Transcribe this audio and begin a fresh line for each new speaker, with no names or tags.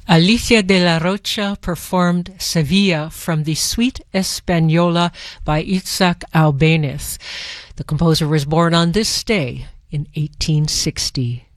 Alicia de la Rocha performed Sevilla from the Suite Española by Isaac Albéniz. The composer was born on this day in 1860.